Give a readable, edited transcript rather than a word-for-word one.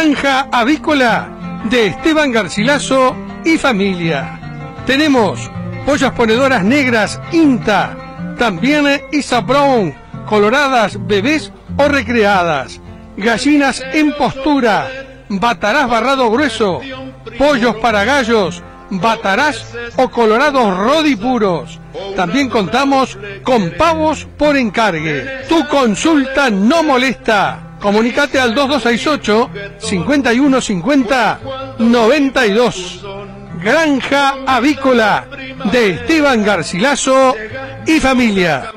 Granja avícola de Esteban Garcilaso y familia. Tenemos pollas ponedoras negras INTA, también Isa Brown, coloradas, bebés o recreadas, gallinas en postura, batarás barrado grueso, pollos para gallos, batarás o colorados rodi puros. También contamos con pavos por encargue. Tu consulta no molesta. Comunicate al 2268 5150 92. Granja avícola de Esteban Garcilaso y familia.